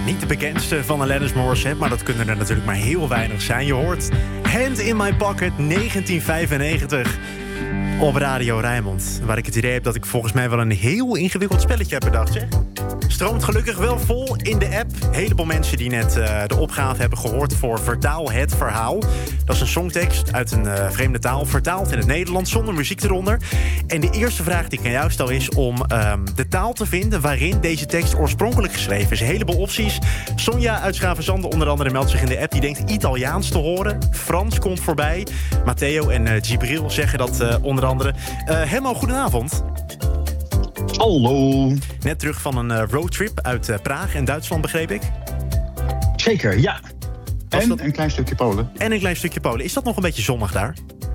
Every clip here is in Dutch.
Niet de bekendste van Alanis Morissette, maar dat kunnen er natuurlijk maar heel weinig zijn. Je hoort Hand in My Pocket 1995 op Radio Rijnmond. Waar ik het idee heb dat ik volgens mij wel een heel ingewikkeld spelletje heb bedacht, zeg. Stroomt gelukkig wel vol in de app. Een heleboel mensen die net de opgave hebben gehoord voor Vertaal het Verhaal. Dat is een songtekst uit een vreemde taal, vertaald in het Nederlands, zonder muziek eronder. En de eerste vraag die ik aan jou stel is om de taal te vinden waarin deze tekst oorspronkelijk geschreven is. Een heleboel opties. Sonja uit Schavenzande onder andere meldt zich in de app. Die denkt Italiaans te horen. Frans komt voorbij. Matteo en Gibril zeggen dat onder andere. Hemmo, goedenavond. Hallo. Net terug van een roadtrip uit Praag en Duitsland, begreep ik? Zeker, ja. En dat... een klein stukje Polen. En een klein stukje Polen. Is dat nog een beetje zonnig daar?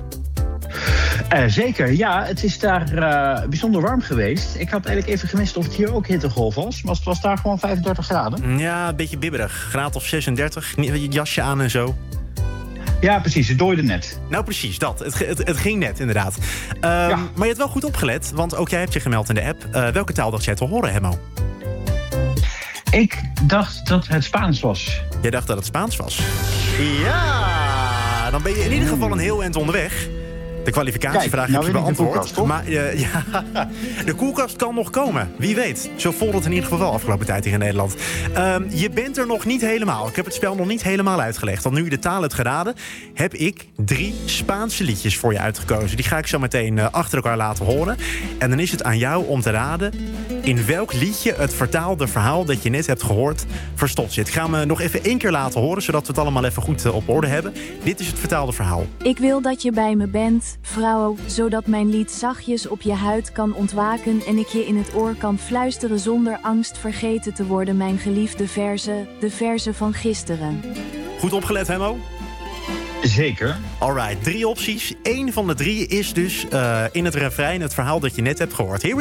Zeker, ja. Het is daar bijzonder warm geweest. Ik had eigenlijk even gemist of het hier ook hittegolf was. Maar het was daar gewoon 35 graden. Ja, een beetje bibberig. Graad of 36, jasje aan en zo. Ja, precies. Het dooide net. Nou, precies, dat. Het ging net, inderdaad. Maar je hebt wel goed opgelet, want ook jij hebt je gemeld in de app. Welke taal dacht jij te horen, Hemmo? Ik dacht dat het Spaans was. Jij dacht dat het Spaans was? Ja! Dan ben je in ieder geval een heel eind onderweg. De kwalificatievraag heb je beantwoord. Maar de koelkast kan nog komen. Wie weet. Zo vol het in ieder geval afgelopen tijd hier in Nederland. Je bent er nog niet helemaal. Ik heb het spel nog niet helemaal uitgelegd. Want nu je de taal hebt geraden, heb ik 3 Spaanse liedjes voor je uitgekozen. Die ga ik zo meteen achter elkaar laten horen. En dan is het aan jou om te raden in welk liedje het vertaalde verhaal dat je net hebt gehoord verstopt zit. Ik ga me nog even 1 keer laten horen, zodat we het allemaal even goed op orde hebben. Dit is het vertaalde verhaal. Ik wil dat je bij me bent, vrouw, zodat mijn lied zachtjes op je huid kan ontwaken en ik je in het oor kan fluisteren zonder angst vergeten te worden, mijn geliefde verzen, de verzen van gisteren. Goed opgelet, Hemmo? Zeker. Alright, 3 opties. 1 van de 3 is dus in het refrein het verhaal dat je net hebt gehoord. Here we